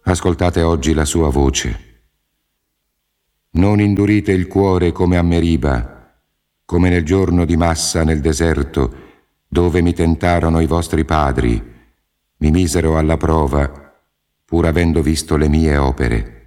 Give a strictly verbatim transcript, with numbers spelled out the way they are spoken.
Ascoltate oggi la sua voce. Non indurite il cuore come a Meriba, come nel giorno di Massa nel deserto, dove mi tentarono i vostri padri, mi misero alla prova, pur avendo visto le mie opere.